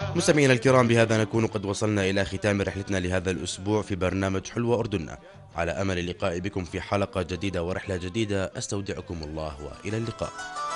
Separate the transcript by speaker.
Speaker 1: مستمعينا الكرام، بهذا نكون قد وصلنا إلى ختام رحلتنا لهذا الأسبوع في برنامج حلوة أردنا. على أمل اللقاء بكم في حلقة جديدة ورحلة جديدة، أستودعكم الله وإلى اللقاء.